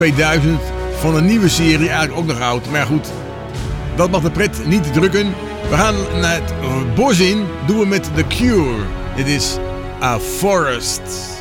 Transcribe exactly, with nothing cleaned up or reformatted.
tweeduizend van een nieuwe serie, eigenlijk ook nog oud. Maar goed, dat mag de pret niet drukken. We gaan naar het bos in, doen we met The Cure. Dit is A Forest.